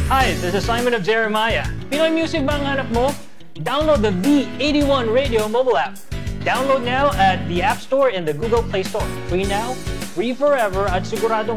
Hi, this is Simon of Jeremiah. Pinoy music ba ang hanap mo? Download the V81 Radio mobile app. Download now at the App Store and the Google Play Store. Free now, free forever at siguradong